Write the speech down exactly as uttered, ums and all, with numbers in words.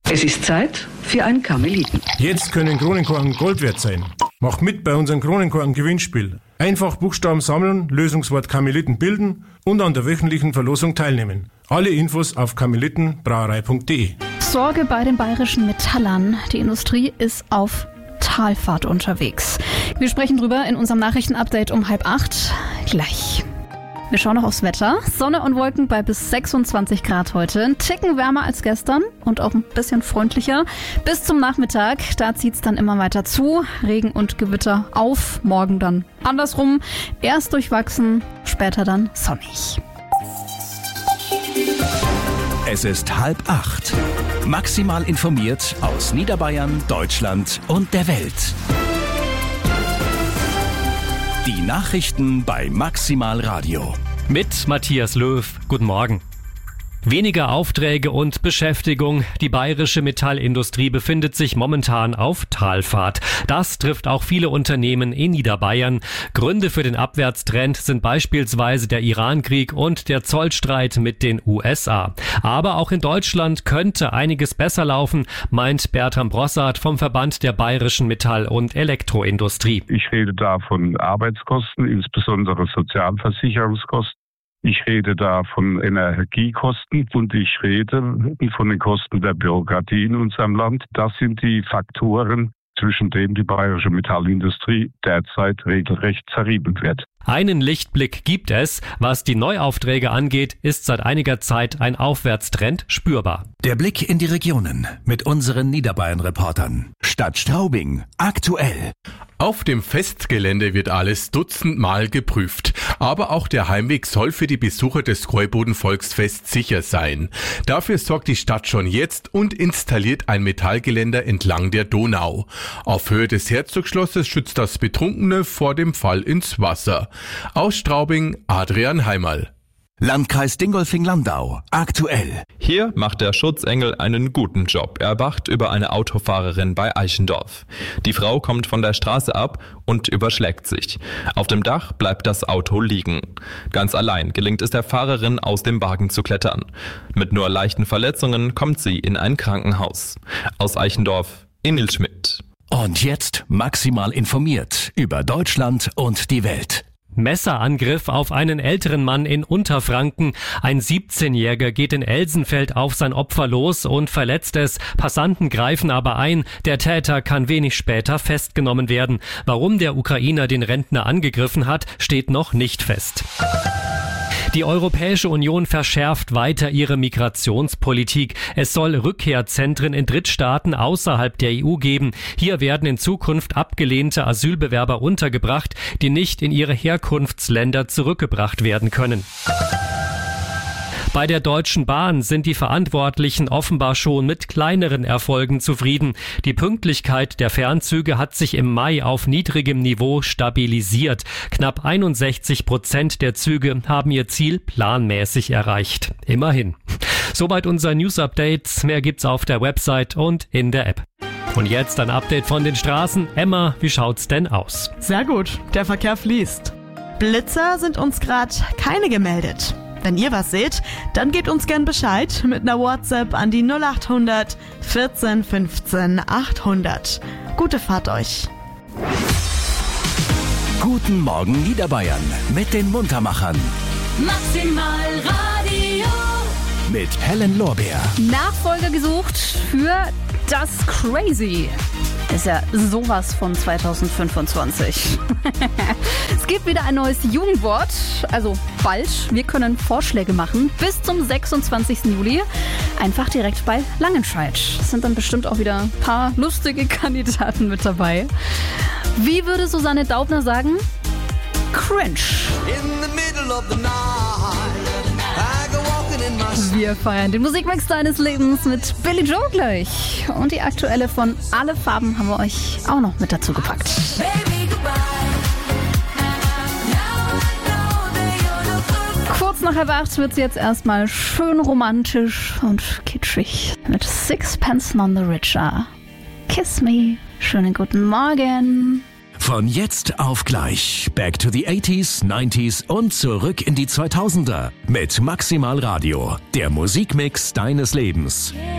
Es ist Zeit für einen Karmeliten. Jetzt können Kronenkorken Gold wert sein. Mach mit bei unserem Kronenkorken-Gewinnspiel. Einfach Buchstaben sammeln, Lösungswort Karmeliten bilden und an der wöchentlichen Verlosung teilnehmen. Alle Infos auf karmelitenbrauerei punkt de. Sorge bei den bayerischen Metallern. Die Industrie ist auf Talfahrt unterwegs. Wir sprechen drüber in unserem Nachrichtenupdate um halb acht. Gleich. Wir schauen noch aufs Wetter. Sonne und Wolken bei bis sechsundzwanzig Grad heute. Ein Ticken wärmer als gestern und auch ein bisschen freundlicher. Bis zum Nachmittag, da zieht's dann immer weiter zu. Regen und Gewitter auf. Morgen dann andersrum. Erst durchwachsen, später dann sonnig. Es ist halb acht. Maximal informiert aus Niederbayern, Deutschland und der Welt. Die Nachrichten bei Maximal Radio. Mit Matthias Löw. Guten Morgen. Weniger Aufträge und Beschäftigung. Die bayerische Metallindustrie befindet sich momentan auf Talfahrt. Das trifft auch viele Unternehmen in Niederbayern. Gründe für den Abwärtstrend sind beispielsweise der Irankrieg und der Zollstreit mit den U S A. Aber auch in Deutschland könnte einiges besser laufen, meint Bertram Brossard vom Verband der bayerischen Metall- und Elektroindustrie. Ich rede da von Arbeitskosten, insbesondere Sozialversicherungskosten. Ich rede da von Energiekosten und ich rede von den Kosten der Bürokratie in unserem Land. Das sind die Faktoren, zwischen denen die bayerische Metallindustrie derzeit regelrecht zerrieben wird. Einen Lichtblick gibt es. Was die Neuaufträge angeht, ist seit einiger Zeit ein Aufwärtstrend spürbar. Der Blick in die Regionen mit unseren Niederbayern-Reportern. Stadt Straubing, aktuell. Auf dem Festgelände wird alles dutzendmal geprüft. Aber auch der Heimweg soll für die Besucher des Gäuboden-Volksfests sicher sein. Dafür sorgt die Stadt schon jetzt und installiert ein Metallgeländer entlang der Donau. Auf Höhe des Herzogsschlosses schützt das Betrunkene vor dem Fall ins Wasser. Aus Straubing, Adrian Heimerl. Landkreis Dingolfing-Landau, aktuell. Hier macht der Schutzengel einen guten Job. Er wacht über eine Autofahrerin bei Eichendorf. Die Frau kommt von der Straße ab und überschlägt sich. Auf dem Dach bleibt das Auto liegen. Ganz allein gelingt es der Fahrerin, aus dem Wagen zu klettern. Mit nur leichten Verletzungen kommt sie in ein Krankenhaus. Aus Eichendorf, Emil Schmidt. Und jetzt maximal informiert über Deutschland und die Welt. Messerangriff auf einen älteren Mann in Unterfranken. Ein siebzehnjähriger geht in Elsenfeld auf sein Opfer los und verletzt es. Passanten greifen aber ein. Der Täter kann wenig später festgenommen werden. Warum der Ukrainer den Rentner angegriffen hat, steht noch nicht fest. Die Europäische Union verschärft weiter ihre Migrationspolitik. Es soll Rückkehrzentren in Drittstaaten außerhalb der E U geben. Hier werden in Zukunft abgelehnte Asylbewerber untergebracht, die nicht in ihre Herkunftsländer zurückgebracht werden können. Bei der Deutschen Bahn sind die Verantwortlichen offenbar schon mit kleineren Erfolgen zufrieden. Die Pünktlichkeit der Fernzüge hat sich im Mai auf niedrigem Niveau stabilisiert. Knapp einundsechzig Prozent der Züge haben ihr Ziel planmäßig erreicht. Immerhin. Soweit unser News-Update. Mehr gibt's auf der Website und in der App. Und jetzt ein Update von den Straßen. Emma, wie schaut's denn aus? Sehr gut, der Verkehr fließt. Blitzer sind uns gerade keine gemeldet. Wenn ihr was seht, dann gebt uns gern Bescheid mit einer WhatsApp an die null acht hundert vierzehn fünfzehn achthundert. Gute Fahrt euch. Guten Morgen Niederbayern mit den Muntermachern. Maximal Radio. Mit Helen Lorbeer. Nachfolger gesucht für das Crazy. Ist ja sowas von zweitausendfünfundzwanzig. Es gibt wieder ein neues Jugendwort, also bald. Wir können Vorschläge machen bis zum sechsundzwanzigsten Juli. Einfach direkt bei Langenscheidt. Es sind dann bestimmt auch wieder ein paar lustige Kandidaten mit dabei. Wie würde Susanne Daubner sagen? Cringe. In the middle of the night. Wir feiern den Musikmix deines Lebens mit Billy Joe gleich. Und die aktuelle von Alle Farben haben wir euch auch noch mit dazu gepackt. Kurz nach halb acht wird es jetzt erstmal schön romantisch und kitschig mit Sixpence None the Richer. Kiss me. Schönen guten Morgen. Von jetzt auf gleich. Back to the eighties, nineties und zurück in die zweitausender. Mit Maximal Radio. Der Musikmix deines Lebens.